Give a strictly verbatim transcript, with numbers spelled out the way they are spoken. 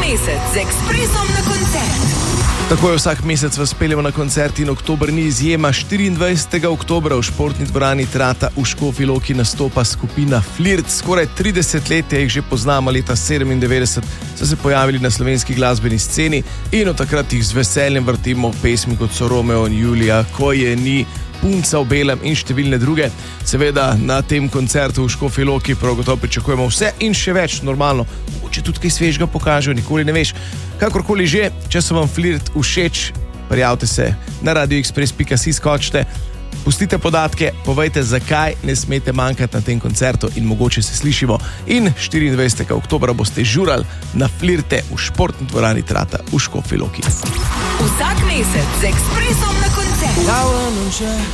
mesec z Ekspresom na koncert. Tako je, vsak mesec vas peljemo na koncert in oktober ni izjema. štiriindvajsetega oktobra v športni dvorani Trata v Škofji Loki nastopa skupina Flirt. Skoraj trideset let jih že poznamo, leta sedemindevetdeset so se pojavili na slovenski glasbeni sceni in od takrat jih z veseljem vrtimo pesmi kot so Romeo in Julija, Ko je ni, Punca v belem in številne druge. Seveda na tem koncertu v Škofji Loki prav gotovo pričakujemo vse in še več, normalno. Če tudi kaj svežega pokažejo, nikoli ne veš. Kakorkoli že, če so vam Flirt všeč, prijavite se na radio express pika si, skočite, pustite podatke, povejte, zakaj ne smete manjkati na tem koncertu in mogoče se slišimo. In štiriindvajsetega oktobra boste žurali na Flirte v športni dvorani Trata v Škofji Loki. Vsak mesec z Ekspresom na koncert.